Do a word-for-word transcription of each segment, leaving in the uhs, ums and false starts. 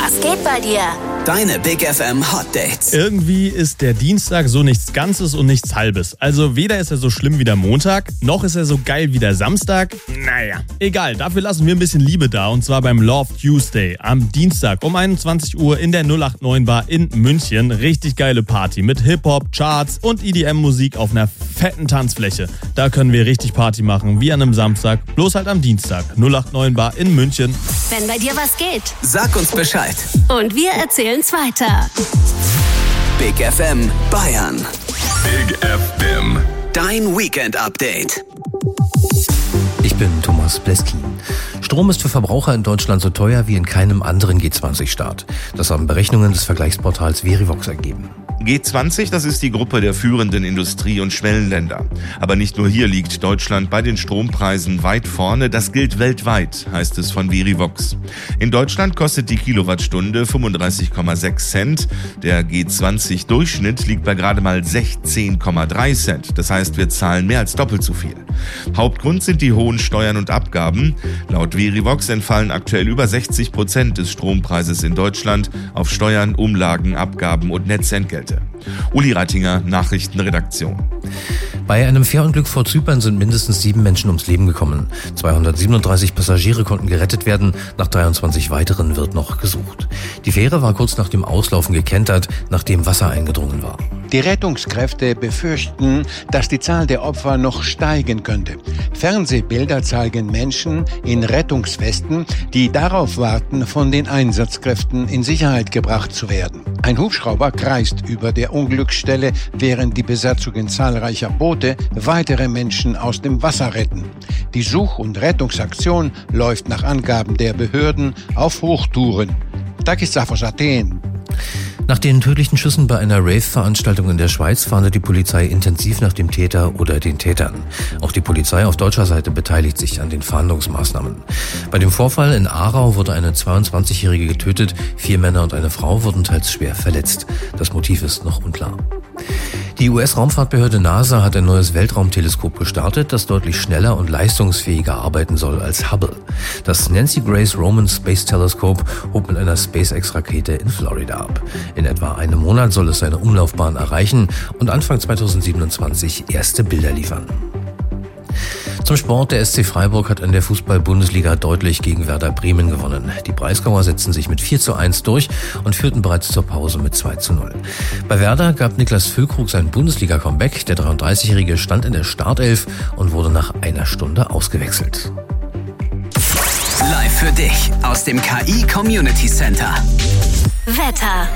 Was geht bei dir? Deine Big F M Hot Dates. Irgendwie ist der Dienstag so nichts Ganzes und nichts Halbes. Also weder ist er so schlimm wie der Montag, noch ist er so geil wie der Samstag. Naja, egal, dafür lassen wir ein bisschen Liebe da. Und zwar beim Love Tuesday am Dienstag um einundzwanzig Uhr in der null acht neun Bar in München. Richtig geile Party mit Hip-Hop, Charts und E D M-Musik auf einer fetten Tanzfläche. Da können wir richtig Party machen, wie an einem Samstag, bloß halt am Dienstag. null acht neun Bar in München. Wenn bei dir was geht. Sag uns Bescheid. Und wir erzählen's weiter. Big F M Bayern. Big F M. Dein Weekend-Update. Ich bin Thomas Bleskin. Strom ist für Verbraucher in Deutschland so teuer wie in keinem anderen G zwanzig Staat. Das haben Berechnungen des Vergleichsportals Verivox ergeben. G zwanzig, das ist die Gruppe der führenden Industrie- und Schwellenländer. Aber nicht nur hier liegt Deutschland bei den Strompreisen weit vorne, das gilt weltweit, heißt es von Verivox. In Deutschland kostet die Kilowattstunde fünfunddreißig Komma sechs Cent. Der G zwanzig Durchschnitt liegt bei gerade mal sechzehn Komma drei Cent. Das heißt, wir zahlen mehr als doppelt so viel. Hauptgrund sind die hohen Steuern und Abgaben. Laut Verivox entfallen aktuell über sechzig Prozent des Strompreises in Deutschland auf Steuern, Umlagen, Abgaben und Netzentgelte. Uli Reitinger, Nachrichtenredaktion. Bei einem Fährunglück vor Zypern sind mindestens sieben Menschen ums Leben gekommen. zweihundertsiebenunddreißig Passagiere konnten gerettet werden, nach dreiundzwanzig weiteren wird noch gesucht. Die Fähre war kurz nach dem Auslaufen gekentert, nachdem Wasser eingedrungen war. Die Rettungskräfte befürchten, dass die Zahl der Opfer noch steigen könnte. Fernsehbilder zeigen Menschen in Rettungswesten, die darauf warten, von den Einsatzkräften in Sicherheit gebracht zu werden. Ein Hubschrauber kreist über der Unglücksstelle, während die Besatzungen zahlreicher Boote weitere Menschen aus dem Wasser retten. Die Such- und Rettungsaktion läuft nach Angaben der Behörden auf Hochtouren. Takis Safos, Athen. Nach den tödlichen Schüssen bei einer Rave-Veranstaltung in der Schweiz fahndet die Polizei intensiv nach dem Täter oder den Tätern. Auch die Polizei auf deutscher Seite beteiligt sich an den Fahndungsmaßnahmen. Bei dem Vorfall in Aarau wurde eine zweiundzwanzigjährige getötet, vier Männer und eine Frau wurden teils schwer verletzt. Das Motiv ist noch unklar. Die U S-Raumfahrtbehörde NASA hat ein neues Weltraumteleskop gestartet, das deutlich schneller und leistungsfähiger arbeiten soll als Hubble. Das Nancy Grace Roman Space Telescope hob mit einer SpaceX-Rakete in Florida ab. In etwa einem Monat soll es seine Umlaufbahn erreichen und Anfang zweitausendsiebenundzwanzig erste Bilder liefern. Zum Sport, der S C Freiburg hat in der Fußball-Bundesliga deutlich gegen Werder Bremen gewonnen. Die Breisgauer setzten sich mit vier zu eins durch und führten bereits zur Pause mit zwei zu null. Bei Werder gab Niklas Füllkrug sein Bundesliga-Comeback. Der dreiunddreißigjährige stand in der Startelf und wurde nach einer Stunde ausgewechselt. Live für dich aus dem K I Community Center. Wetter.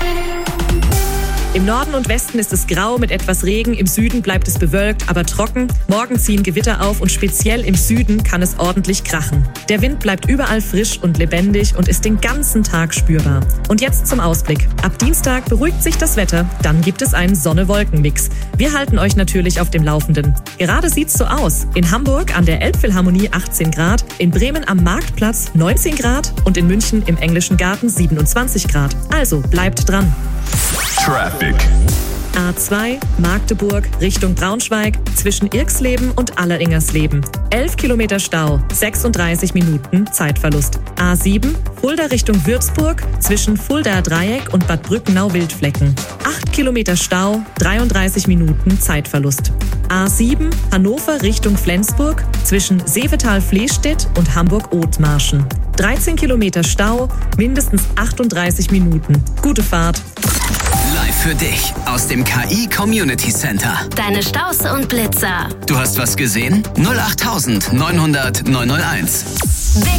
Im Norden und Westen ist es grau mit etwas Regen, im Süden bleibt es bewölkt, aber trocken. Morgen ziehen Gewitter auf und speziell im Süden kann es ordentlich krachen. Der Wind bleibt überall frisch und lebendig und ist den ganzen Tag spürbar. Und jetzt zum Ausblick. Ab Dienstag beruhigt sich das Wetter, dann gibt es einen Sonne-Wolken-Mix. Wir halten euch natürlich auf dem Laufenden. Gerade sieht's so aus. In Hamburg an der Elbphilharmonie achtzehn Grad, in Bremen am Marktplatz neunzehn Grad und in München im Englischen Garten siebenundzwanzig Grad. Also bleibt dran. Traffic. A zwei Magdeburg Richtung Braunschweig zwischen Irxleben und Alleringersleben. elf Kilometer Stau, sechsunddreißig Minuten Zeitverlust. A sieben Fulda Richtung Würzburg zwischen Fuldaer Dreieck und Bad Brückenau-Wildflecken. acht Kilometer Stau, dreiunddreißig Minuten Zeitverlust. A sieben Hannover Richtung Flensburg zwischen Seevetal-Flehstedt und Hamburg-Othmarschen. dreizehn Kilometer Stau, mindestens achtunddreißig Minuten. Gute Fahrt. Live für dich aus dem K I Community Center. Deine Staus und Blitzer. Du hast was gesehen? null acht neunhundert neunhunderteins. Big